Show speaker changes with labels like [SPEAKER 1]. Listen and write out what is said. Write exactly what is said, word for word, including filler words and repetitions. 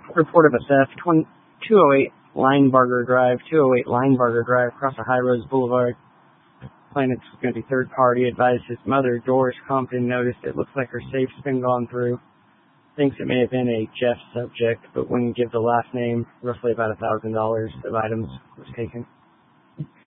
[SPEAKER 1] Report of a theft, two oh eight Linebarger Drive, two oh eight Linebarger Drive, across the High Rose Boulevard. Plaintiff's going to be third party. Advised his mother, Doris Compton, noticed it looks like her safe's been gone through. Thinks it may have been a Jeff subject, but when you give the last name, roughly about a thousand dollars of items was taken.